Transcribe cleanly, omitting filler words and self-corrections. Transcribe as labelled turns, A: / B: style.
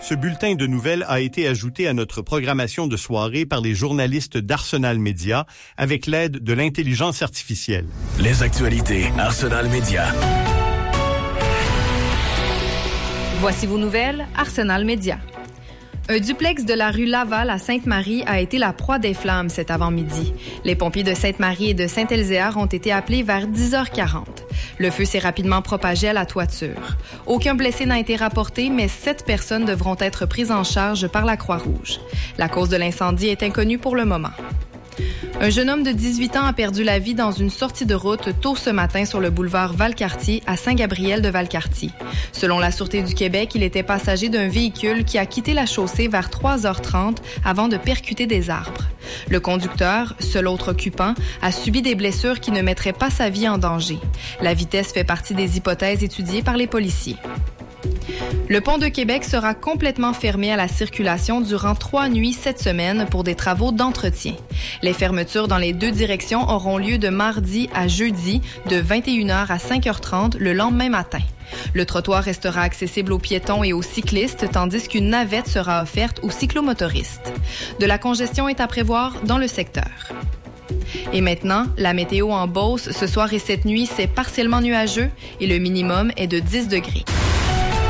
A: Ce bulletin de nouvelles a été ajouté à notre programmation de soirée par les journalistes d'Arsenal Média avec l'aide de l'intelligence artificielle.
B: Les actualités Arsenal Média.
C: Voici vos nouvelles, Arsenal Média. Un duplex de la rue Laval à Sainte-Marie a été la proie des flammes cet avant-midi. Les pompiers de Sainte-Marie et de Saint-Elzéar ont été appelés vers 10h40. Le feu s'est rapidement propagé à la toiture. Aucun blessé n'a été rapporté, mais 7 personnes devront être prises en charge par la Croix-Rouge. La cause de l'incendie est inconnue pour le moment. Un jeune homme de 18 ans a perdu la vie dans une sortie de route tôt ce matin sur le boulevard Valcartier à Saint-Gabriel-de-Valcartier. Selon la Sûreté du Québec, il était passager d'un véhicule qui a quitté la chaussée vers 3h30 avant de percuter des arbres. Le conducteur, seul autre occupant, a subi des blessures qui ne mettraient pas sa vie en danger. La vitesse fait partie des hypothèses étudiées par les policiers. Le pont de Québec sera complètement fermé à la circulation durant 3 nuits cette semaine pour des travaux d'entretien. Les fermetures dans les 2 directions auront lieu de mardi à jeudi de 21h à 5h30 le lendemain matin. Le trottoir restera accessible aux piétons et aux cyclistes, tandis qu'une navette sera offerte aux cyclomotoristes. De la congestion est à prévoir dans le secteur. Et maintenant, la météo en Beauce, ce soir et cette nuit, c'est partiellement nuageux et le minimum est de 10 degrés.